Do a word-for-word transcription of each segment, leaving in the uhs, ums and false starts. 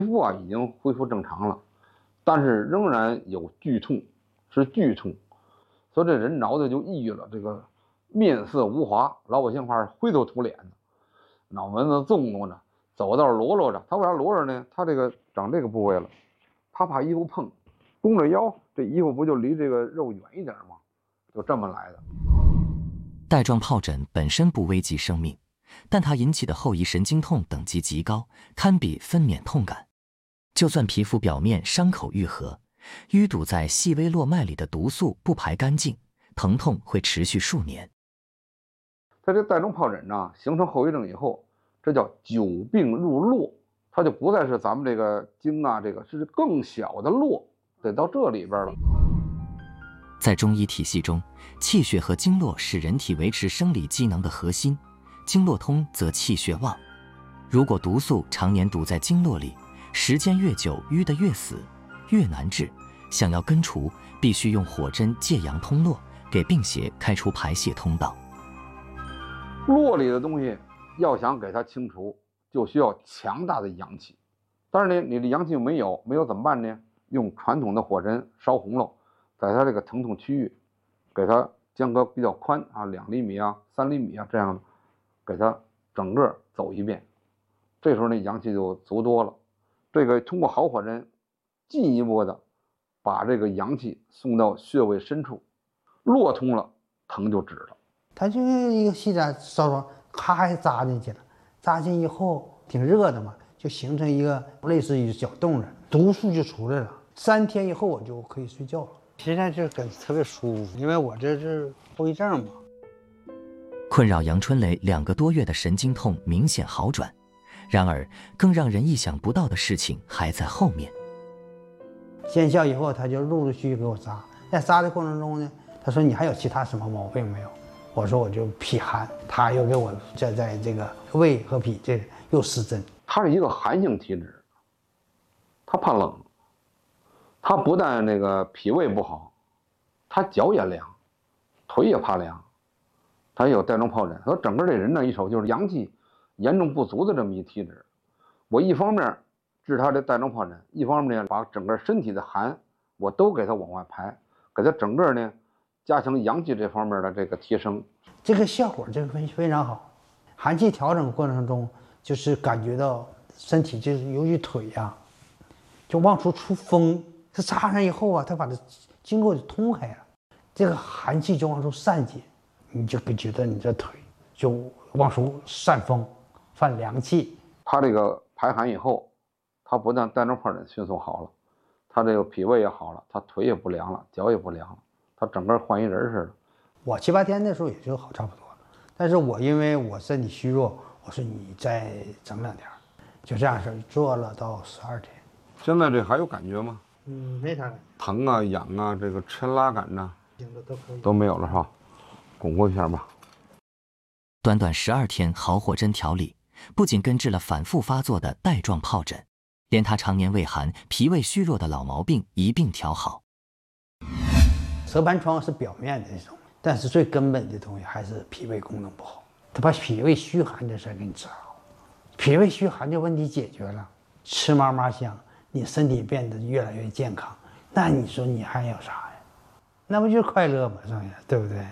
肤啊已经恢复正常了，但是仍然有剧痛，是剧痛，所以这人脑袋就抑郁了，这个面色无华，老百姓话是灰头土脸的，脑门子纵动着，走道罗罗着。他为啥罗着呢？他这个长这个部位了，他怕衣服碰，弓着腰，这衣服不就离这个肉远一点吗？就这么来的。 带状疱疹本身不危及生命，但它引起的后遗神经痛等级极高，堪比分娩痛感。就算皮肤表面伤口愈合，淤堵在细微络脉里的毒素不排干净，疼痛会持续数年。 它这带状疱疹呢，形成后遗症以后，这叫久病入络，它就不再是咱们这个经啊，这个是更小的络，得到这里边了。 在中医体系中，气血和经络是人体维持生理机能的核心，经络通则气血旺。如果毒素常年堵在经络里，时间越久，淤得越死，越难治。想要根除，必须用火针借阳通络，给病邪开出排泄通道。 络里的东西要想给它清除，就需要强大的阳气。但是呢，你的阳气没有，没有怎么办呢？用传统的火针烧红了，在它这个疼痛区域，给它间隔比较宽啊，两厘米啊、三厘米啊这样的，给它整个走一遍。这时候呢，阳气就足多了。这个通过好火针，进一步的把这个阳气送到穴位深处，络通了，疼就止了。 它就是一个细扎烧疮，咔扎进去了，扎进以后挺热的嘛，就形成一个类似于小洞了，毒素就出来了。三天以后我就可以睡觉了。现在就感觉特别舒服，因为我这是后遗症嘛。 困扰杨春雷两个多月的神经痛明显好转，然而更让人意想不到的事情还在后面。 见效以后，他就陆陆续续给我扎，在扎的过程中呢，他说你还有其他什么毛病没有？我说我就脾寒，他又给我在在这个胃和脾这又施针。 他是一个寒性体质，他怕冷，他不但那个脾胃不好，他脚也凉，腿也怕凉，他也有带状疱疹。他整个这人呢，一瞅就是阳气严重不足的这么一体质。我一方面治他的带状疱疹，一方面呢把整个身体的寒我都给他往外排，给他整个呢加强阳气这方面的这个提升， 这个效果这个非非常好。寒气调整过程中，就是感觉到身体就是尤其腿呀、啊，就往出出风。它扎上以后啊，它把这经络就通开了，这个寒气就往出散解，你就觉得你这腿就往出散风，散凉气。 他这个排寒以后，他不但带状疱疹迅速好了，他这个脾胃也好了，他腿也不凉了，脚也不凉了。他整个换一人似的。 我七八天的时候也就好差不多了，但是我因为我身体虚弱，我说你再整两天，就这样式做了到十二天。 现在这还有感觉吗？ 嗯，没啥感觉。 疼啊、痒啊，这个抻拉感呐、 啊，都可以， 都没有了是吧？巩固一下吧。 短短十二天好火针调理，不仅根治了反复发作的带状疱疹，连他常年胃寒、脾胃虚弱的老毛病一并调好。 蛇盘疮是表面的这种，但是最根本的东西还是脾胃功能不好。他把脾胃虚寒的事儿给你治好，脾胃虚寒的问题解决了，吃嘛嘛香，你身体变得越来越健康，那你说你还有啥呀？那不就是快乐吗？剩下对不对？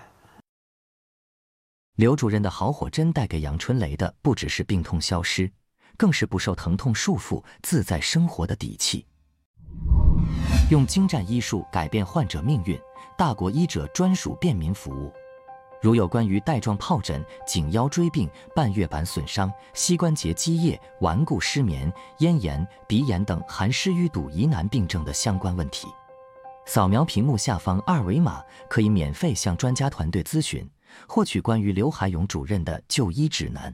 刘主任的好火针带给杨春雷的不只是病痛消失，更是不受疼痛束缚、自在生活的底气。用精湛医术改变患者命运，大国医者专属便民服务。如有关于带状疱疹、颈腰椎病、半月板损伤、膝关节积液、顽固失眠、咽炎、鼻炎等寒湿淤堵疑难病症的相关问题，扫描屏幕下方二维码，可以免费向专家团队咨询，获取关于刘海勇主任的就医指南。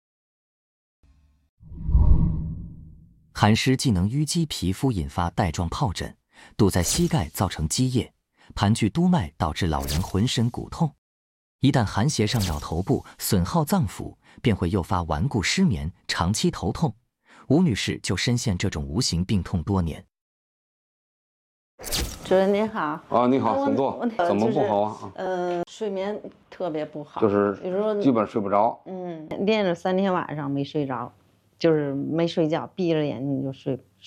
寒湿既能淤积皮肤，引发带状疱疹，堵在膝盖造成积液，盘踞督脉导致老人浑身骨痛。一旦寒邪上扰头部，损耗脏腑，便会诱发顽固失眠、长期头痛。吴女士就深陷这种无形病痛多年。 主任您好。 啊，你好，请坐。怎么不好啊？ 就是、呃，睡眠特别不好， 就是比如说基本睡不着。 嗯，连着三天晚上没睡着，就是没睡觉，闭着眼睛就睡